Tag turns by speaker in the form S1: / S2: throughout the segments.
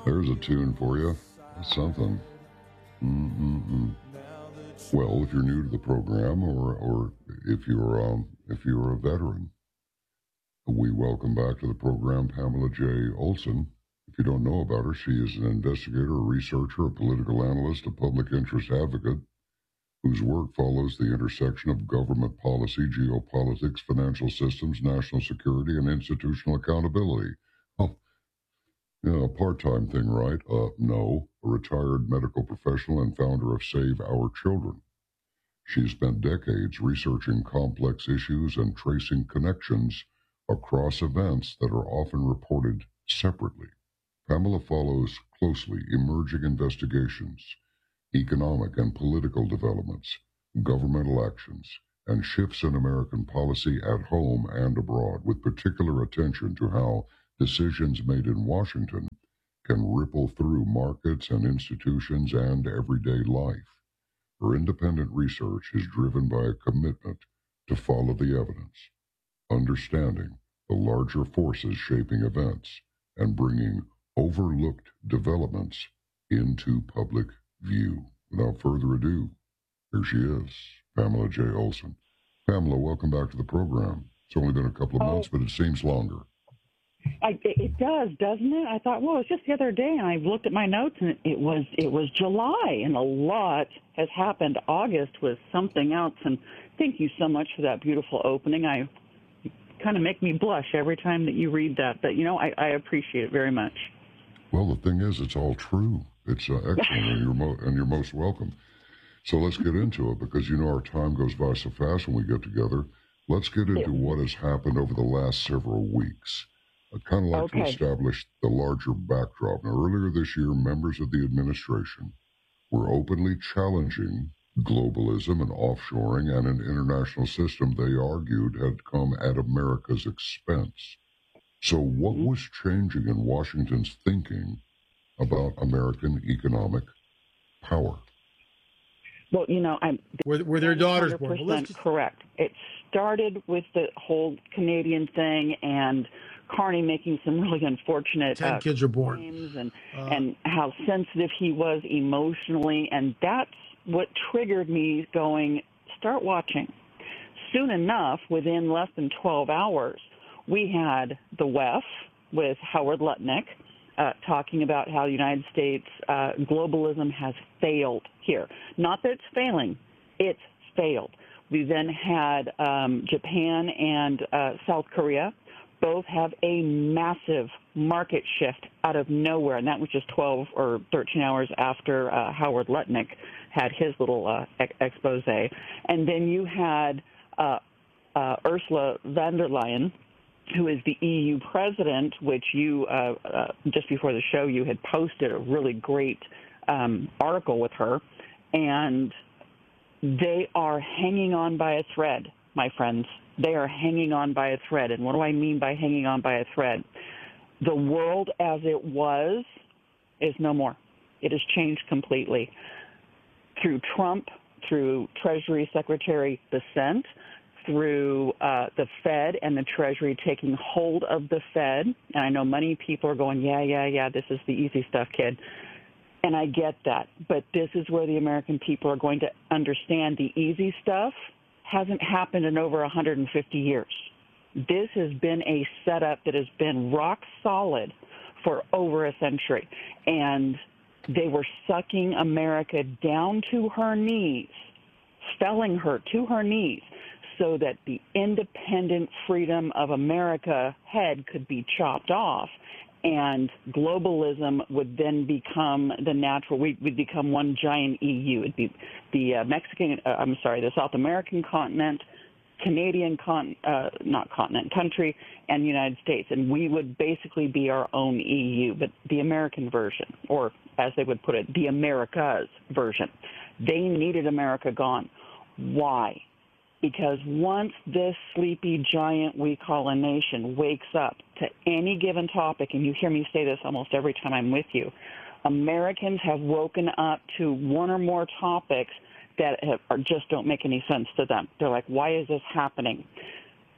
S1: There's a tune for you. That's something. Mm-mm-mm. Well, if you're new to the program, or if you're a veteran, we welcome back to the program Pamela J. Olson. If you don't know about her, she is an investigator, a researcher, a political analyst, a public interest advocate whose work follows the intersection of government policy, geopolitics, financial systems, national security, and institutional accountability. Oh, yeah, a part-time thing, right? No. A retired medical professional and founder of Save Our Children. She spent decades researching complex issues and tracing connections across events that are often reported separately. Pamela follows closely emerging investigations, economic and political developments, governmental actions, and shifts in American policy at home and abroad, with particular attention to how decisions made in Washington can ripple through markets and institutions and everyday life. Her independent research is driven by a commitment to follow the evidence, understanding the larger forces shaping events, and bringing overlooked developments into public view. Without further ado, here she is, Pamela J. Olson. Pamela, welcome back to the program. It's only been a couple of months, but it seems longer.
S2: It does, doesn't it? I thought, well, it's just the other day, and I looked at my notes, and it was July, and a lot has happened. August was something else, and thank you so much for that beautiful opening. You kind of make me blush every time that you read that, but, I appreciate it very much.
S1: Well, the thing is, it's all true. It's excellent, and you're most welcome. So let's get into it, because, our time goes by so fast when we get together. Let's get into what has happened over the last several weeks. I'd kind of like to establish the larger backdrop. Now, earlier this year, members of the administration were openly challenging globalism and offshoring and an international system they argued had come at America's expense. So what was changing in Washington's thinking about American economic power?
S2: Well,
S3: were their daughters born?
S2: Well, correct. It started with the whole Canadian thing and Carney making some really unfortunate
S3: 10 kids are born
S2: claims and how sensitive he was emotionally, and that's what triggered me going, start watching. Soon enough, within less than 12 hours, we had the WEF with Howard Lutnick talking about how the United States globalism has failed here. Not that it's failing, it's failed. We then had Japan and South Korea both have a massive market shift out of nowhere, and that was just 12 or 13 hours after Howard Lutnick had his little expose. And then you had Ursula von der Leyen, who is the EU president, which you, just before the show, you had posted a really great article with her, and they are hanging on by a thread, my friends. They are hanging on by a thread. And what do I mean by hanging on by a thread? The world as it was is no more. It has changed completely. Through Trump, through Treasury Secretary Bessent, through the Fed and the Treasury taking hold of the Fed. And I know many people are going, yeah, this is the easy stuff, kid. And I get that. But this is where the American people are going to understand the easy stuff hasn't happened in over 150 years. This has been a setup that has been rock solid for over a century. And they were sucking America down to her knees, felling her to her knees, so that the independent freedom of America head could be chopped off, and globalism would then become the natural. We'd become one giant EU. It'd be the the South American continent, Canadian country, and the United States, and we would basically be our own EU, but the American version, or as they would put it, the Americas version. They needed America gone. Why? Because once this sleepy giant we call a nation wakes up to any given topic, and you hear me say this almost every time I'm with you, Americans have woken up to one or more topics that just don't make any sense to them. They're like, why is this happening?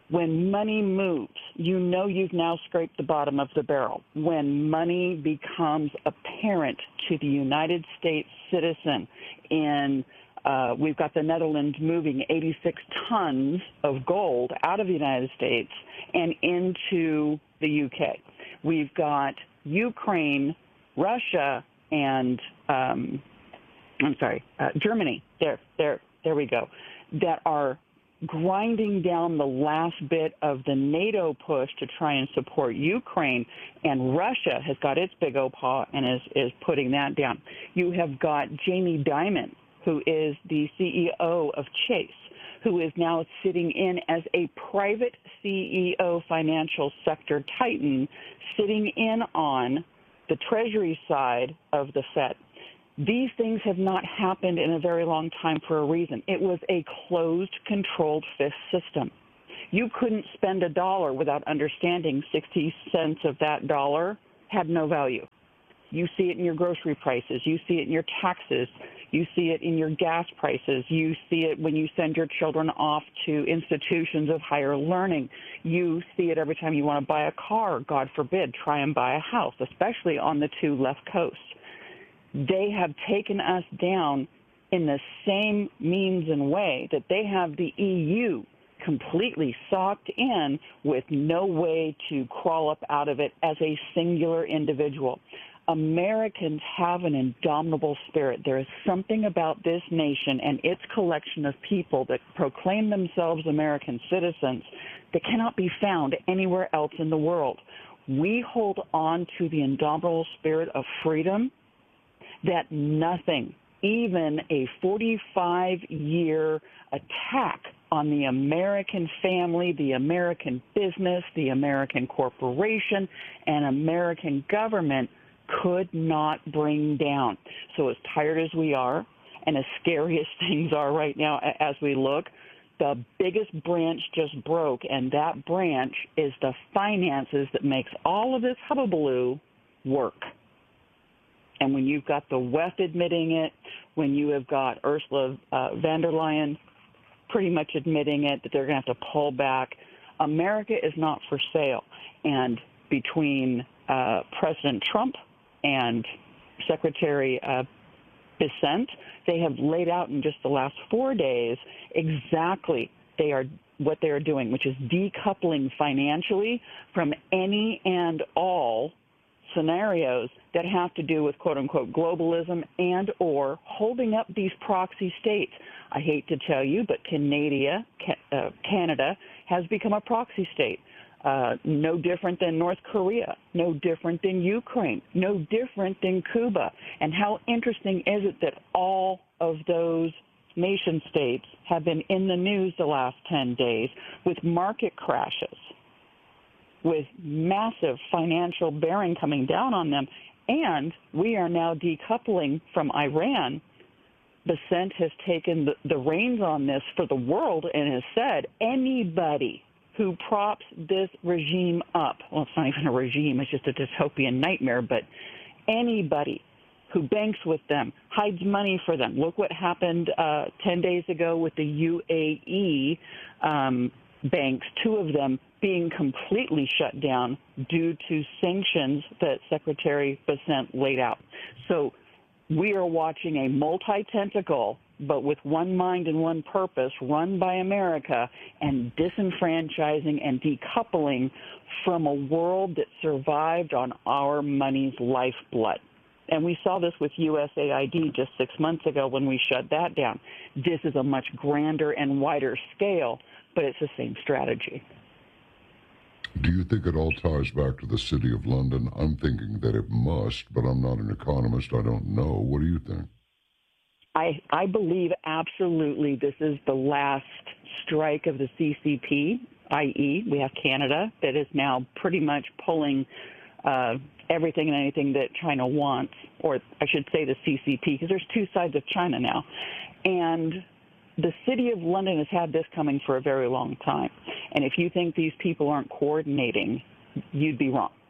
S2: When money moves, you know you've now scraped the bottom of the barrel. When money becomes apparent to the United States citizen we've got the Netherlands moving 86 tons of gold out of the United States and into the UK. We've got Ukraine, Russia, and Germany. There we go. That are grinding down the last bit of the NATO push to try and support Ukraine, and Russia has got its big old paw and is putting that down. You have got Jamie Dimon, who is the CEO of Chase, who is now sitting in as a private CEO financial sector titan, sitting in on the Treasury side of the Fed. These things have not happened in a very long time for a reason. It was a closed, controlled fifth system. You couldn't spend $1 without understanding 60 cents of that dollar had no value. You see it in your grocery prices. You see it in your taxes. You see it in your gas prices. You see it when you send your children off to institutions of higher learning. You see it every time you want to buy a car, God forbid, try and buy a house, especially on the two left coasts. They have taken us down in the same means and way that they have the EU completely socked in with no way to crawl up out of it as a singular individual. Americans have an indomitable spirit. There is something about this nation and its collection of people that proclaim themselves American citizens that cannot be found anywhere else in the world. We hold on to the indomitable spirit of freedom that nothing, even a 45-year attack on the American family, the American business, the American corporation, and American government could not bring down. So as tired as we are, and as scary as things are right now as we look, the biggest branch just broke, and that branch is the finances that makes all of this hubbubaloo work. And when you've got the West admitting it, when you have got Ursula von der Leyen pretty much admitting it, that they're going to have to pull back, America is not for sale. And between President Trump and Secretary Bessent, they have laid out in just the last 4 days exactly what they are doing, which is decoupling financially from any and all scenarios that have to do with quote-unquote globalism and or holding up these proxy states. I hate to tell you, but Canada has become a proxy state. No different than North Korea, no different than Ukraine, no different than Cuba. And how interesting is it that all of those nation states have been in the news the last 10 days with market crashes, with massive financial bearing coming down on them, and we are now decoupling from Iran. Bessent has taken the reins on this for the world and has said anybody who props this regime up, well, it's not even a regime, it's just a dystopian nightmare, but anybody who banks with them, hides money for them. Look what happened 10 days ago with the UAE banks, two of them being completely shut down due to sanctions that Secretary Bessent laid out. So we are watching a multi-tentacle, but with one mind and one purpose, run by America, and disenfranchising and decoupling from a world that survived on our money's lifeblood. And we saw this with USAID just 6 months ago when we shut that down. This is a much grander and wider scale, but it's the same strategy.
S1: Do you think it all ties back to the City of London? I'm thinking that it must, but I'm not an economist. I don't know. What do you think?
S2: I believe absolutely this is the last strike of the CCP, i.e. we have Canada that is now pretty much pulling everything and anything that China wants, or I should say the CCP, because there's two sides of China now. And the City of London has had this coming for a very long time. And if you think these people aren't coordinating, you'd be wrong.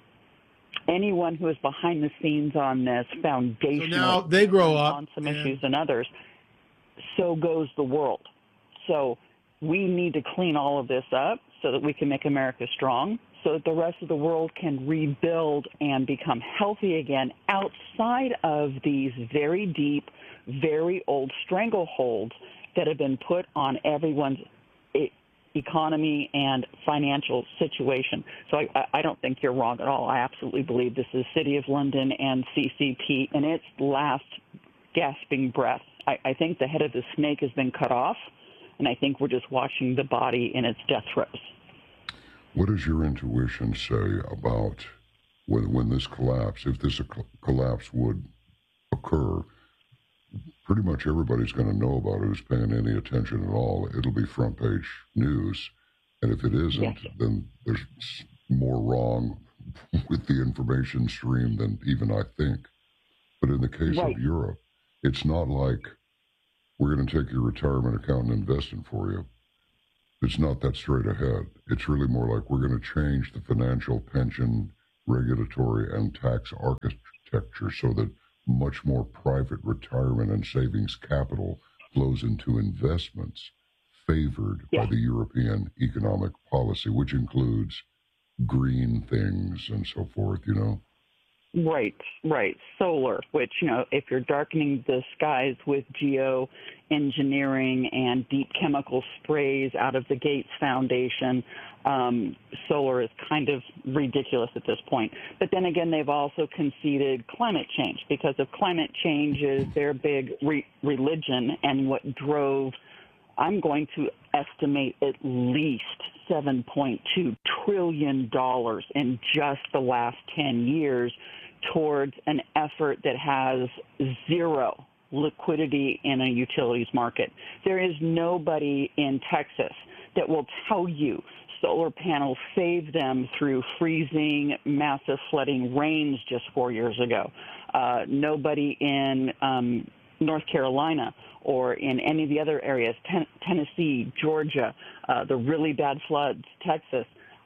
S2: Anyone who is behind the scenes on this foundational,
S3: so now they grow up
S2: on some issues and others, so goes the world. So we need to clean all of this up so that we can make America strong, so that the rest of the world can rebuild and become healthy again outside of these very deep, very old strangleholds that have been put on everyone's economy and financial situation. So I don't think you're wrong at all. I absolutely believe this is City of London and CCP in its last gasping breath. I think the head of the snake has been cut off, and I think we're just watching the body in its death throes.
S1: What does your intuition say about when this collapse, if this collapse would occur? Pretty much everybody's going to know about it who's paying any attention at all. It'll be front page news. And if it isn't, yes, then there's more wrong with the information stream than even I think. But in the case of Europe, it's not like we're going to take your retirement account and invest it for you. It's not that straight ahead. It's really more like we're going to change the financial, pension, regulatory, and tax architecture so that much more private retirement and savings capital flows into investments favored by the European economic policy, which includes green things and so forth, you know?
S2: Right. Solar, which, you know, if you're darkening the skies with geoengineering and deep chemical sprays out of the Gates Foundation, solar is kind of ridiculous at this point. But then again, they've also conceded climate change, because if climate change is their big religion and what drove, I'm going to estimate at least $7.2 trillion in just the last 10 years towards an effort that has zero liquidity in a utilities market. There is nobody in Texas that will tell you solar panels saved them through freezing, massive flooding rains just 4 years ago. Nobody in North Carolina or in any of the other areas, Tennessee, Georgia, the really bad floods, Texas,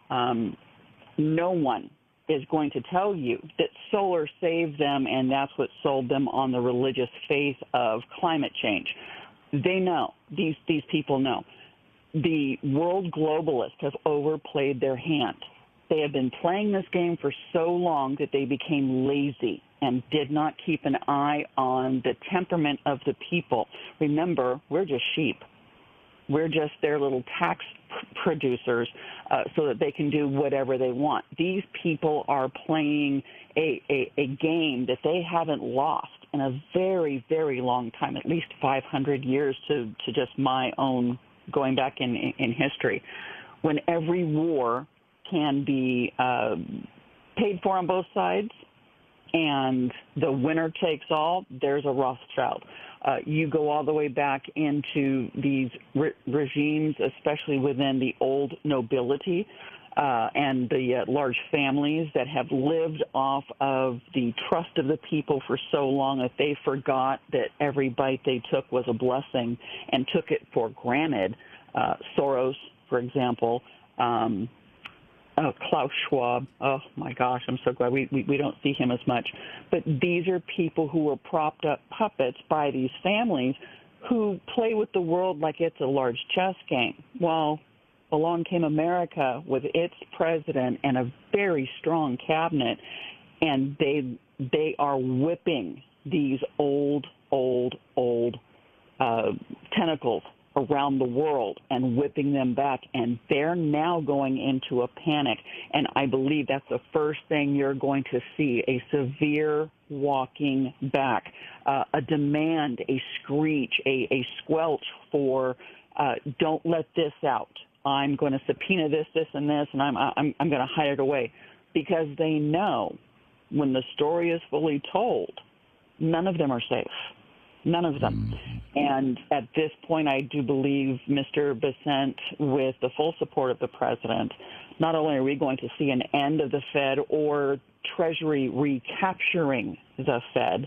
S2: no one is going to tell you that solar saved them and that's what sold them on the religious faith of climate change. They know. These people know. The world globalists have overplayed their hand. They have been playing this game for so long that they became lazy and did not keep an eye on the temperament of the people. Remember, we're just sheep. We're just their little tax producers so that they can do whatever they want. These people are playing a game that they haven't lost in a very, very long time, at least 500 years to just my own going back in history. When every war can be paid for on both sides and the winner takes all, there's a Rothschild. You go all the way back into these regimes, especially within the old nobility and the large families that have lived off of the trust of the people for so long that they forgot that every bite they took was a blessing and took it for granted. Soros, for example, Klaus Schwab. Oh, my gosh, I'm so glad we don't see him as much. But these are people who were propped up puppets by these families who play with the world like it's a large chess game. Well, along came America with its president and a very strong cabinet, and they are whipping these old tentacles around the world and whipping them back, and they're now going into a panic. And I believe that's the first thing you're going to see, a severe walking back, a demand, a screech, a squelch for don't let this out. I'm going to subpoena this, and this, and I'm going to hide it away, because they know when the story is fully told, none of them are safe. None of them. And at this point, I do believe, Mr. Bessent, with the full support of the president, not only are we going to see an end of the Fed or Treasury recapturing the Fed,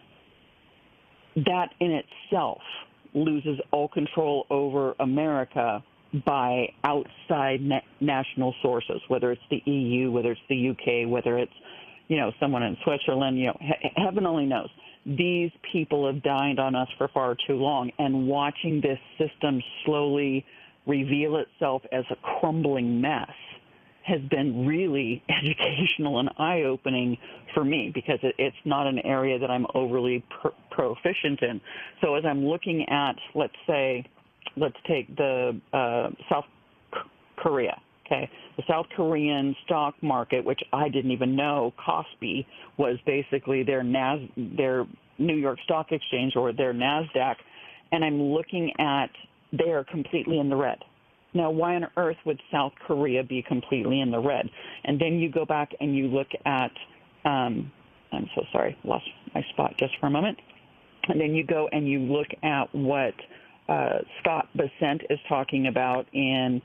S2: that in itself loses all control over America by outside national sources, whether it's the EU, whether it's the UK, whether it's, someone in Switzerland, heaven only knows. These people have dined on us for far too long, and watching this system slowly reveal itself as a crumbling mess has been really educational and eye-opening for me, because it's not an area that I'm overly proficient in. So as I'm looking at, let's take the South Korea, okay? The South Korean stock market, which I didn't even know KOSPI was basically their New York Stock Exchange, or their NASDAQ, and I'm looking at, they are completely in the red. Now, why on earth would South Korea be completely in the red? And then you go back and you look at, I'm so sorry, lost my spot just for a moment. And then you go and you look at what Scott Bessent is talking about in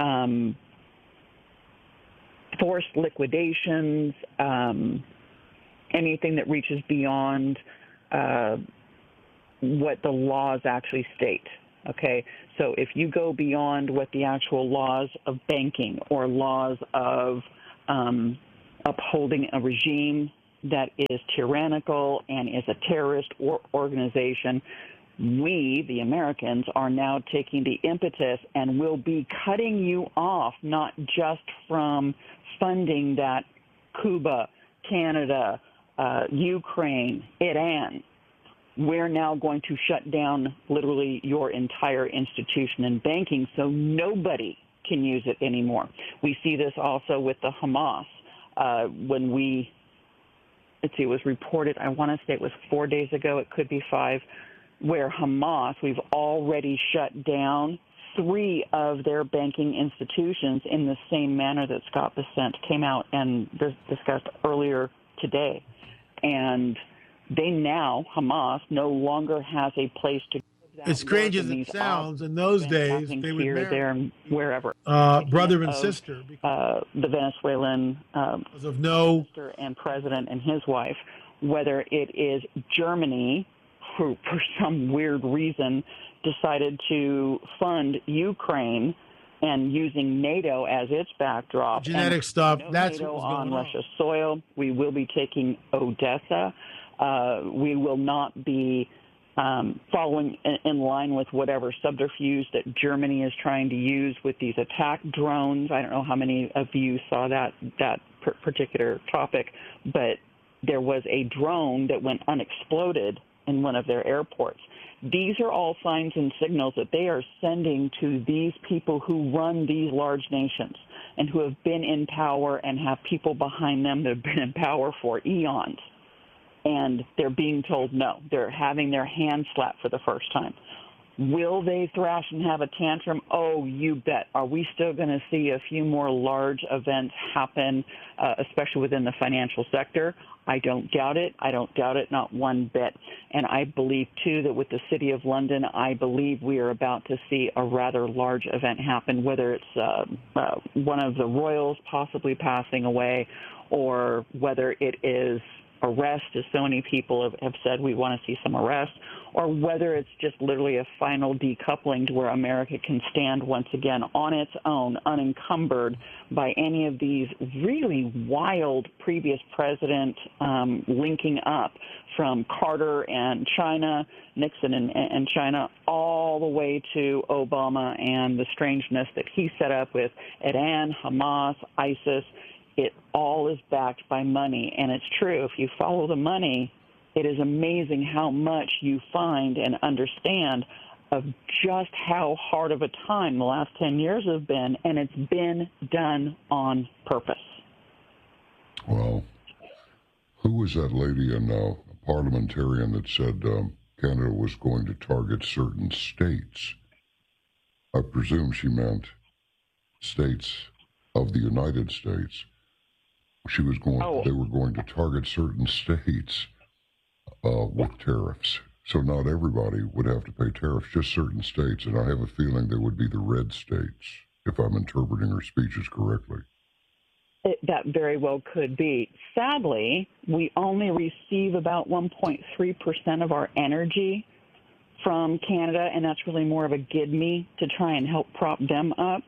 S2: forced liquidations, anything that reaches beyond what the laws actually state. Okay, so if you go beyond what the actual laws of banking or laws of upholding a regime that is tyrannical and is a terrorist organization, we, the Americans, are now taking the impetus and will be cutting you off, not just from funding that Cuba, Canada, Ukraine, Iran. We're now going to shut down literally your entire institution in banking, so nobody can use it anymore. We see this also with the Hamas. It was reported, I want to say it was 4 days ago, it could be 5, where Hamas, we've already shut down 3 of their banking institutions in the same manner that Scott Bessent came out and discussed earlier today. And they now, Hamas, no longer has a place to go.
S3: As strange as it sounds, in those days, they would marry
S2: there and wherever.
S3: brother and sister.
S2: The Venezuelan
S3: because of no
S2: minister and president and his wife, whether it is Germany, who for some weird reason decided to fund Ukraine and using NATO as its backdrop.
S3: Genetic stuff, that's
S2: NATO
S3: what was
S2: on
S3: going
S2: Russia's soil. We will be taking Odessa. We will not be following in line with whatever subterfuge that Germany is trying to use with these attack drones. I don't know how many of you saw that particular topic, but there was a drone that went unexploded in one of their airports. These are all signs and signals that they are sending to these people who run these large nations and who have been in power and have people behind them that have been in power for eons. And they're being told no. They're having their hands slapped for the first time. Will they thrash and have a tantrum? Oh, you bet. Are we still going to see a few more large events happen, especially within the financial sector? I don't doubt it. I don't doubt it, not one bit. And I believe, too, that with the City of London, I believe we are about to see a rather large event happen, whether it's one of the royals possibly passing away, or whether it is arrest, as so many people have said we want to see some arrest, or whether it's just literally a final decoupling to where America can stand once again on its own, unencumbered by any of these really wild previous president linking up, from Carter and China, Nixon and China, all the way to Obama and the strangeness that he set up with Iran, Hamas, ISIS. It all is backed by money, and it's true. If you follow the money, it is amazing how much you find and understand of just how hard of a time the last 10 years have been, and it's been done on purpose.
S1: Well, who was that lady in a parliamentarian that said Canada was going to target certain states? I presume she meant states of the United States. They were going to target certain states with tariffs. So not everybody would have to pay tariffs, just certain states. And I have a feeling they would be the red states, if I'm interpreting her speeches correctly.
S2: That very well could be. Sadly, we only receive about 1.3% of our energy from Canada, and that's really more of a give me to try and help prop them up.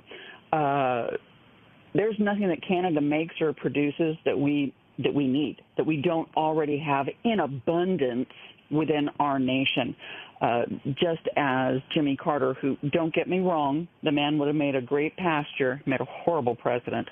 S2: There's nothing that Canada makes or produces that we need, that we don't already have in abundance within our nation. Just as Jimmy Carter, who, don't get me wrong, the man would have made a great pastor, made a horrible president.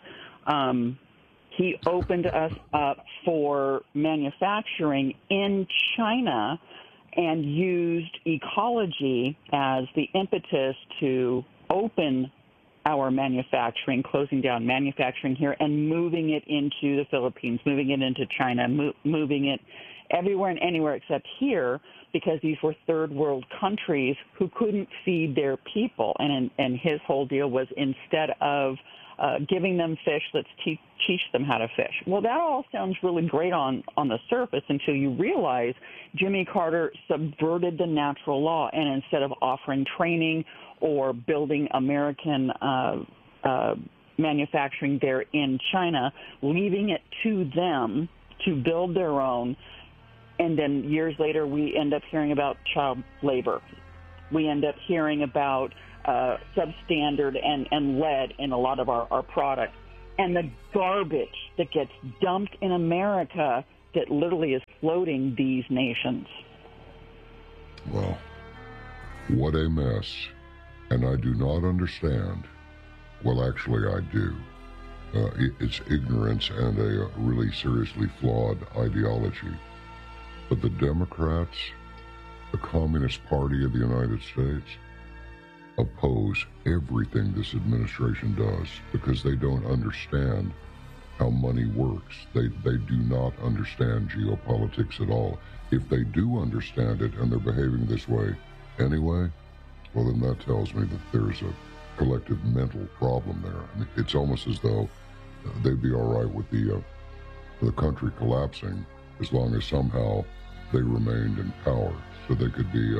S2: He opened us up for manufacturing in China and used ecology as the impetus to open our manufacturing, closing down manufacturing here and moving it into the Philippines, moving it into China, moving it everywhere and anywhere except here, because these were third world countries who couldn't feed their people. And his whole deal was, instead of giving them fish, let's teach them how to fish. Well, that all sounds really great on the surface until you realize Jimmy Carter subverted the natural law, and instead of offering training or building American manufacturing there in China, leaving it to them to build their own. And then years later, we end up hearing about child labor. We end up hearing about substandard and lead in a lot of our products. And the garbage that gets dumped in America that literally is floating these nations.
S1: Well, what a mess. And I do not understand. Well, actually, I do. It's ignorance and a really seriously flawed ideology. But the Democrats, the Communist Party of the United States, oppose everything this administration does because they don't understand how money works. They do not understand geopolitics at all. If they do understand it and they're behaving this way anyway, well, then that tells me that there's a collective mental problem there. I mean, it's almost as though they'd be all right with the country collapsing as long as somehow they remained in power, so they could be,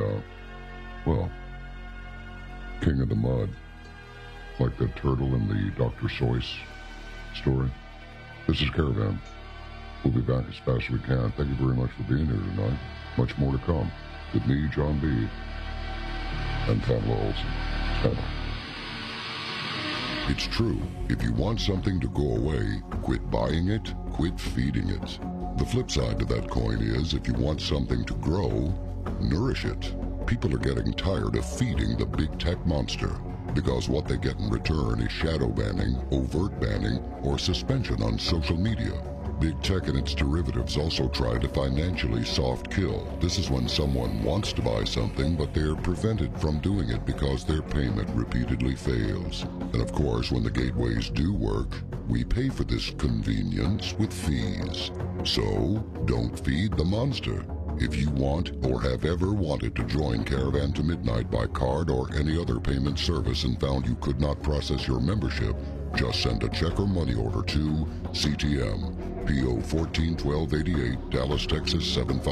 S1: king of the mud, like the turtle in the Dr. Seuss story. This is Caravan. We'll be back as fast as we can. Thank you very much for being here tonight. Much more to come with me, John B., and Pamela Olson. Pamela. It's true. If you want something to go away, quit buying it, quit feeding it. The flip side to that coin is, if you want something to grow, nourish it. People are getting tired of feeding the big tech monster because what they get in return is shadow banning, overt banning, or suspension on social media. Big tech and its derivatives also try to financially soft kill. This is when someone wants to buy something, but they're prevented from doing it because their payment repeatedly fails. And of course, when the gateways do work, we pay for this convenience with fees. So, don't feed the monster. If you want or have ever wanted to join Caravan to Midnight by card or any other payment service and found you could not process your membership, just send a check or money order to CTM, P.O. 141288, Dallas, Texas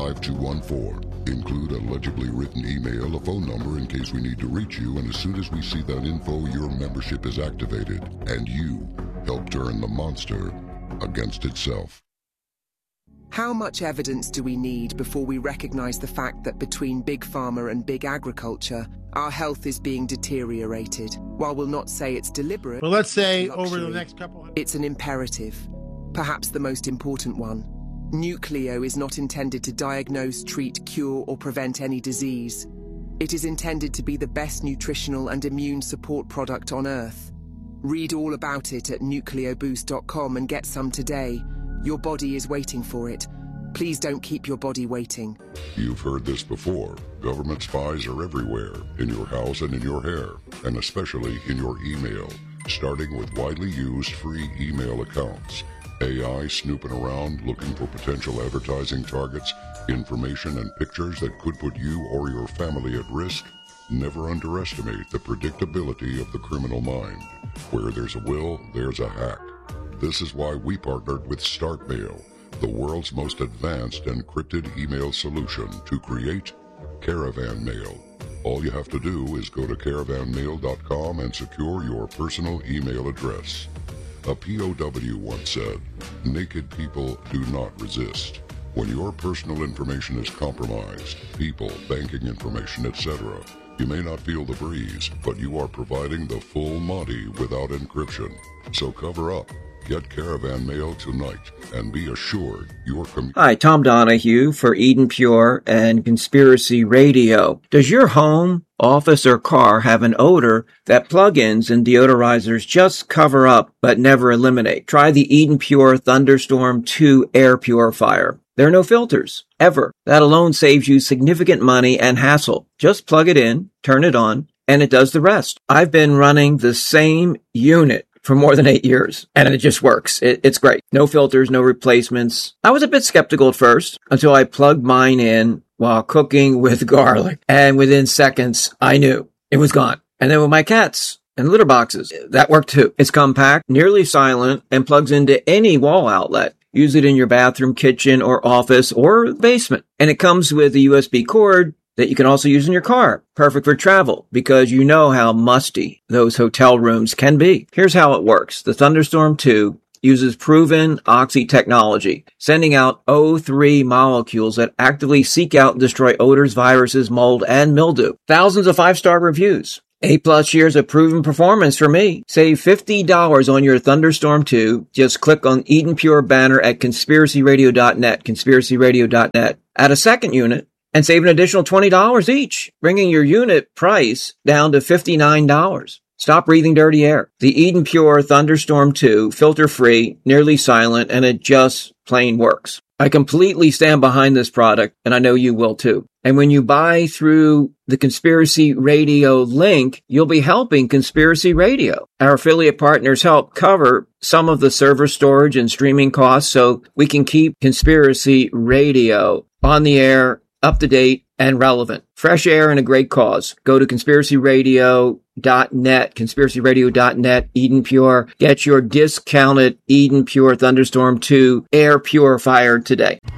S1: 75214. Include a legibly written email, a phone number in case we need to reach you, and as soon as we see that info, your membership is activated, and you help turn the monster against itself.
S4: How much evidence do we need before we recognize the fact that between Big Pharma and Big Agriculture, our health is being deteriorated? While we'll not say it's deliberate,
S3: well, let's say over the next couple,
S4: it's an imperative, perhaps the most important one. Nucleo is not intended to diagnose, treat, cure, or prevent any disease. It is intended to be the best nutritional and immune support product on Earth. Read all about it at nucleoboost.com and get some today. Your body is waiting for it. Please don't keep your body waiting.
S1: You've heard this before. Government spies are everywhere, in your house and in your hair, and especially in your email, starting with widely used free email accounts. AI snooping around looking for potential advertising targets, information and pictures that could put you or your family at risk. Never underestimate the predictability of the criminal mind. Where there's a will, there's a hack. This is why we partnered with StartMail, the world's most advanced encrypted email solution, to create Caravan Mail. All you have to do is go to caravanmail.com and secure your personal email address. A POW once said, "Naked people do not resist." When your personal information is compromised, people, banking information, etc., you may not feel the breeze, but you are providing the full Monty without encryption. So cover up. Get Caravan Mail tonight and be assured your
S5: Hi, Tom Donahue for Eden Pure and Conspiracy Radio. Does your home, office, or car have an odor that plug-ins and deodorizers just cover up but never eliminate? Try the Eden Pure Thunderstorm 2 air purifier. There are no filters, ever. That alone saves you significant money and hassle. Just plug it in, turn it on, and it does the rest. I've been running the same unit for more than 8 years, and it just works. It's great. No filters, no replacements. I was a bit skeptical at first until I plugged mine in while cooking with garlic, and within seconds, I knew it was gone. And then with my cats and litter boxes, that worked too. It's compact, nearly silent, and plugs into any wall outlet. Use it in your bathroom, kitchen, or office, or basement. And it comes with a USB cord that you can also use in your car. Perfect for travel, because you know how musty those hotel rooms can be. Here's how it works. The Thunderstorm 2 uses proven oxy technology, sending out O3 molecules that actively seek out and destroy odors, viruses, mold, and mildew. Thousands of 5-star reviews. 8+ years of proven performance for me. Save $50 on your Thunderstorm 2. Just click on Eden Pure banner at conspiracyradio.net, conspiracyradio.net. Add a second unit and save an additional $20 each, bringing your unit price down to $59. Stop breathing dirty air. The Eden Pure Thunderstorm 2, filter-free, nearly silent, and it just plain works. I completely stand behind this product, and I know you will too. And when you buy through the Conspiracy Radio link, you'll be helping Conspiracy Radio. Our affiliate partners help cover some of the server storage and streaming costs so we can keep Conspiracy Radio on the air, up to date, and relevant. Fresh air and a great cause. Go to conspiracyradio.net, conspiracyradio.net, Eden Pure. Get your discounted Eden Pure Thunderstorm 2 air purifier today.